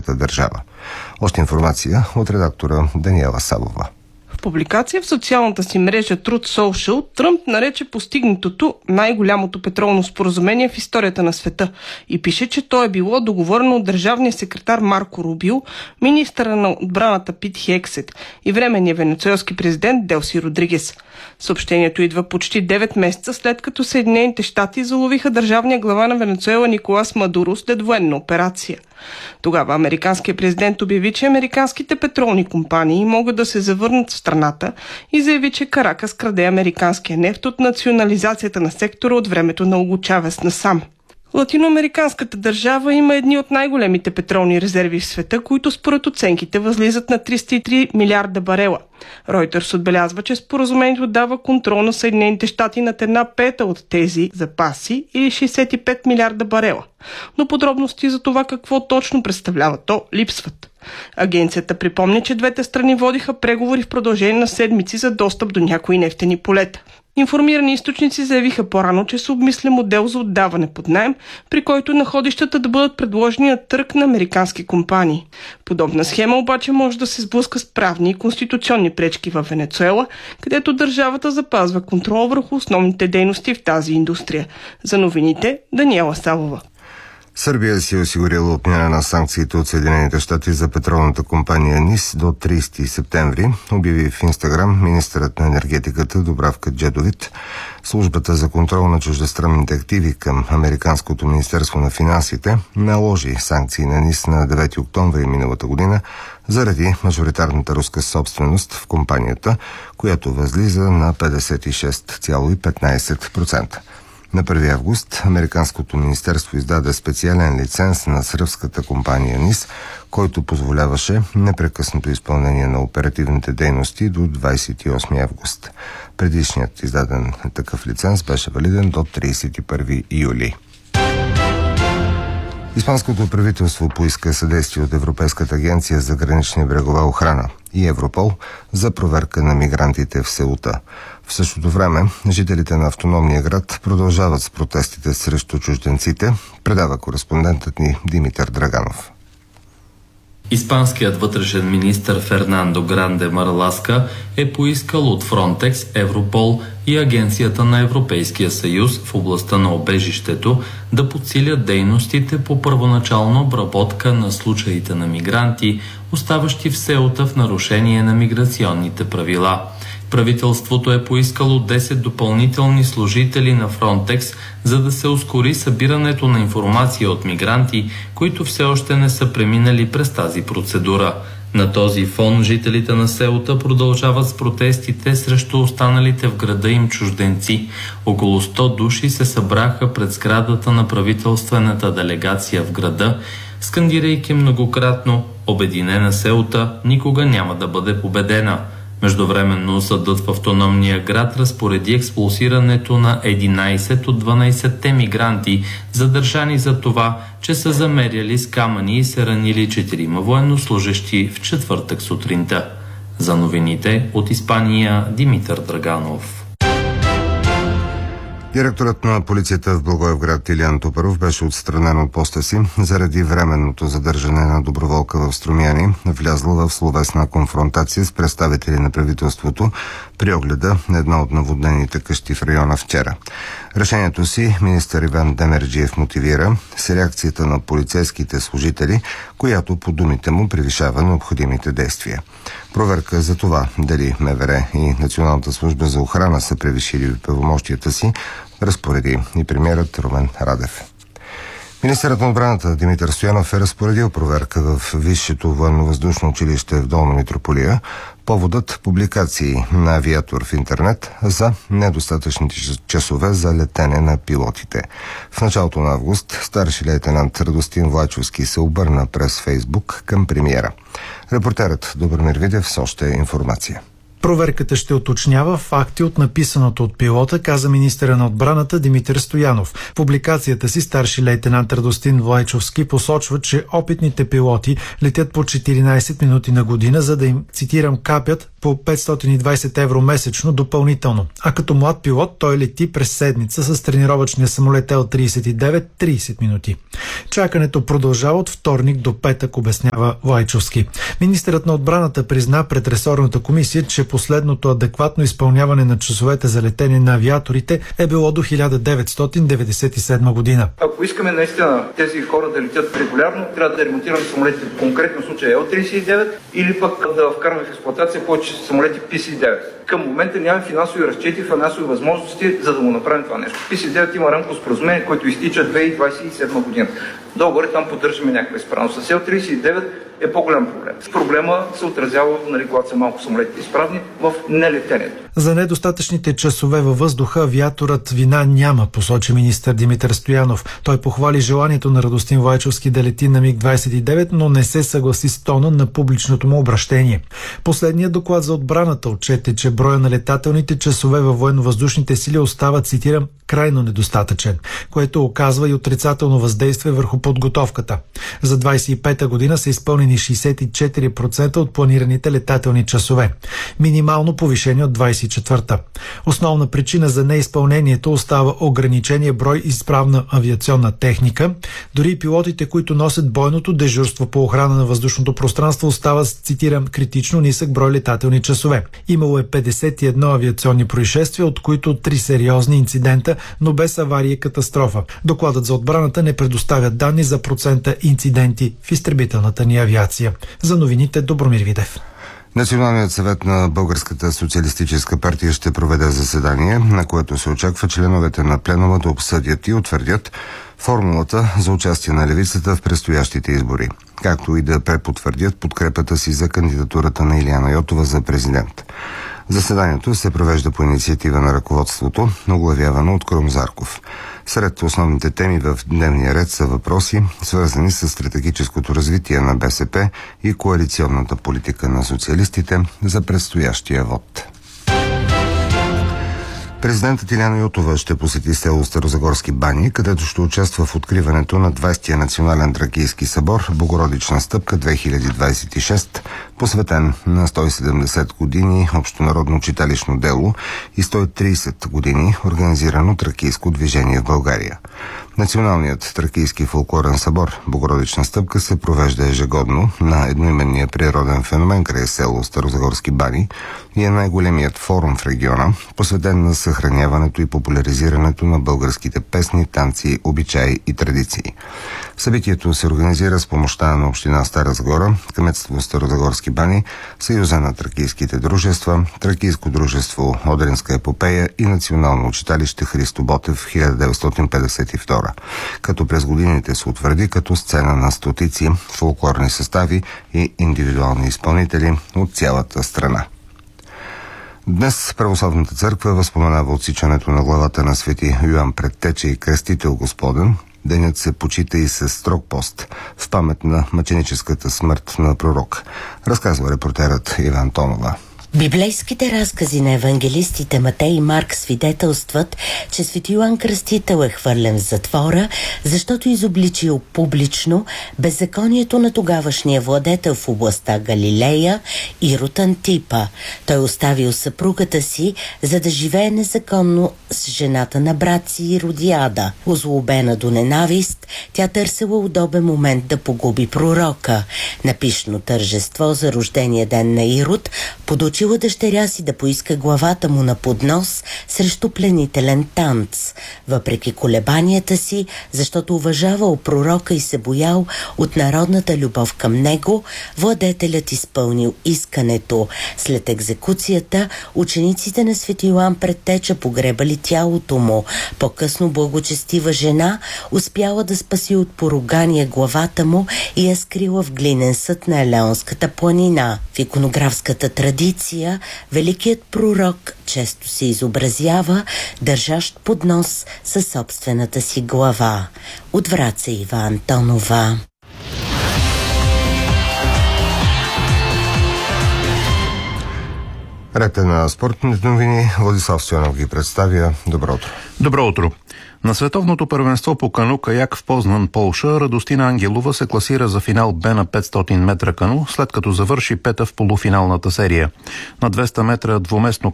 ислямската държава. Още информация от редактора Даниела Савова. В публикация в социалната си мрежа Truth Social, Тръмп нарече постигнатото най-голямото петролно споразумение в историята на света и пише, че то е било договорено от държавния секретар Марко Рубио, министъра на отбраната Пит Хексет и временния венецуелски президент Делси Родригес. Съобщението идва почти 9 месеца след като Съединените щати заловиха държавния глава на Венецуела Николас Мадуро след военна операция. Тогава американският президент обяви, че американските петролни компании могат да се завърнат в страната и заяви, че Каракас краде американския нефт от национализацията на сектора от времето на Уго Чавес насам. Латиноамериканската държава има едни от най-големите петролни резерви в света, които според оценките възлизат на 303 милиарда барела. Reuters отбелязва, че споразумението дава контрол на Съединените щати над 1/5 от тези запаси или 65 милиарда барела. Но подробности за това какво точно представлява то липсват. Агенцията припомня, че двете страни водиха преговори в продължение на седмици за достъп до някои нефтени полета. Информирани източници заявиха по-рано, че се обмисля модел за отдаване под наем, при който находищата да бъдат предложени на търг на американски компании. Подобна схема обаче може да се сблъска с правни и конституционни пречки в Венецуела, където държавата запазва контрол върху основните дейности в тази индустрия. За новините Даниела Савова. Сърбия си е осигурила отмяна на санкциите от Съединените щати за петролната компания НИС до 30 септември, обяви в Инстаграм министърът на енергетиката Дубравка Джедовит. Службата за контрол на чуждестранните активи към Американското министерство на финансите наложи санкции на НИС на 9 октомври миналата година заради мажоритарната руска собственост в компанията, която възлиза на 56,15%. На 1 август Американското министерство издаде специален лиценз на сръбската компания НИС, който позволяваше непрекъснато изпълнение на оперативните дейности до 28 август. Предишният издаден такъв лиценз беше валиден до 31 юли. Испанското правителство поиска съдействие от Европейската агенция за гранична и брегова охрана и Европол за проверка на мигрантите в Сеута. В същото време, жителите на автономния град продължават с протестите срещу чужденците, предава кореспондентът ни Димитър Драганов. Испанският вътрешен министър Фернандо Гранде Марласка е поискал от Фронтекс, Европол и Агенцията на Европейския съюз в областта на убежището да подсилят дейностите по първоначална обработка на случаите на мигранти, оставащи в Сеута в нарушение на миграционните правила. Правителството е поискало 10 допълнителни служители на Фронтекс, за да се ускори събирането на информация от мигранти, които все още не са преминали през тази процедура. На този фон жителите на Сеута продължават с протестите срещу останалите в града им чужденци. Около 100 души се събраха пред сградата на правителствената делегация в града, скандирайки многократно: "Обединена Сеута никога няма да бъде победена". Междувременно съдът в автономния град разпореди експулсирането на 11 от 12-те мигранти, задържани за това, че са замеряли с камъни и се ранили 4 военнослужещи в четвъртък сутринта. За новините от Испания Димитър Драганов. Директорът на полицията в Благоевград Илиян Тупаров беше отстранен от поста си заради временното задържане на доброволка в Струмяни, влязла в словесна конфронтация с представители на правителството при огледа на една от наводнените къщи в района вчера. Решението си министър Иван Демерджиев мотивира с реакцията на полицейските служители, която по думите му превишава необходимите действия. Проверка за това дали МВР и Националната служба за охрана са превишили правомощията си разпореди и премиерът Румен Радев. Министърът на отбраната Димитър Стоянов е разпоредил проверка в Висшето военно-въздушно училище в Долна Митрополия. Поводът – публикации на авиатор в интернет за недостатъчните часове за летене на пилотите. В началото на август старши лейтенант Радостин Влачовски се обърна през Фейсбук към премиера. Репортерът Добромир Видев с още информация. Проверката ще уточнява факти от написаното от пилота, каза министъра на отбраната Димитър Стоянов. В публикацията си старши лейтенант Радостин Влайчовски посочва, че опитните пилоти летят по 14 минути на година, за да им, цитирам, капят по 520 евро месечно допълнително. А като млад пилот той лети през седмица с тренировъчния самолет Ил-39 30 минути. Чакането продължава от вторник до петък, обяснява Лайчовски. Министърът на отбраната призна пред ресорната комисия, че последното адекватно изпълняване на часовете за летене на авиаторите е било до 1997 година. Ако искаме наистина тези хора да летят регулярно, трябва да ремонтираме самолетите, в конкретно случая Ил-39, или пък да вкараме в експлоатация повече самолети PC-9. Към момента нямаме финансови разчети, финансови възможности, за да му направим това нещо. PC-9 има рамково споразумение, което изтича 2027 година. Долу-горе там поддържаме някаква изправност. С Ил-39 е по-голям проблем. Проблема се отразява, когато са малко самолетите изправни, в нелетенето. За недостатъчните часове във въздуха авиаторът вина няма, посочи министър Димитър Стоянов. Той похвали желанието на Радостин Влайчовски да лети на МиГ-29, но не се съгласи с тона на публичното му обращение. Последният доклад за отбраната отчете, че броя на летателните часове във военно-въздушните сили остава, цитирам, крайно недостатъчен, което оказва и отрицателно въздействие върху подготовката. За 25-та година са изпълнени 64% от планираните летателни часове. Минимално повишение от 24-та. Основна причина за неизпълнението остава ограничения брой изправна авиационна техника. Дори и пилотите, които носят бойното дежурство по охрана на въздушното пространство, остават, цитирам, критично нисък брой летателни часове. Имало е 51 авиационни происшествия, от които 3 сериозни инцидента, но без авария и катастрофа. Докладът за отбраната не предоставя данни за процента инциденти в изтребителната ни авиация. За новините Добромир Видев. Националният съвет на Българската социалистическа партия ще проведе заседание, на което се очаква членовете на пленума да обсъдят и утвърдят формулата за участие на левицата в предстоящите избори, както и да препотвърдят подкрепата си за кандидатурата на Илияна Йотова за президент. Заседанието се провежда по инициатива на ръководството, оглавявано от Крум Зарков. Сред основните теми в дневния ред са въпроси, свързани с стратегическото развитие на БСП и коалиционната политика на социалистите за предстоящия вод. Президентът Илияна Йотова ще посети село Старозагорски бани, където ще участва в откриването на 20-я национален тракийски събор Богородична стъпка 2026, посветен на 170 години общонародно читалищно дело и 130 години организирано тракийско движение в България. Националният тракийски фолклорен събор Богородична стъпка се провежда ежегодно на едноименния природен феномен край село Старозагорски бани и е най-големият форум в региона, посветен на съхраняването и популяризирането на българските песни, танци, обичаи и традиции. Събитието се организира с помощта на община Стара Загора, кметство Старозагорски бани, Съюза на тракийските дружества, Тракийско дружество Одринска епопея и Национално училище Христо Ботев 1952, като през годините се утвърди като сцена на стотици фолклорни състави и индивидуални изпълнители от цялата страна. Днес Православната църква възпоменава отсичането на главата на свети Йоан Предтеча и Кръстител Господен. Денят се почита и с строг пост в памет на мъченическата смърт на пророк, разказва репортерът Иван Тонова. Библейските разкази на евангелистите Матей и Марк свидетелстват, че свети Йоан Кръстител е хвърлен в затвора, защото изобличил публично беззаконието на тогавашния владетел в областта Галилея Ирод Антипа. Той оставил съпругата си, за да живее незаконно с жената на брат си Иродиада. Озлобена до ненавист, тя търсила удобен момент да погуби пророка. На пищно тържество за рождения ден на Ирод подучила дъщеря си да поиска главата му на поднос срещу пленителен танц. Въпреки колебанията си, защото уважавал пророка и се боял от народната любов към него, владетелят изпълнил искането. След екзекуцията, учениците на свети Йоан Предтеча погребали тялото му. По-късно благочестива жена успяла да спаси от поругание главата му и я скрила в глинен съд на Елеонската планина. В иконографската традиция великият пророк често се изобразява, държащ поднос със собствената си глава. От Враца Ива Антонова. Ред е на спортните новини. Владислав Стоянов ги представя. Добро утро. Добро утро. На световното първенство по кану-каяк в Познан, Полша, Радостина Ангелова се класира за финал Б на 500 метра кану, след като завърши пета в полуфиналната серия. На 200 метра двуместно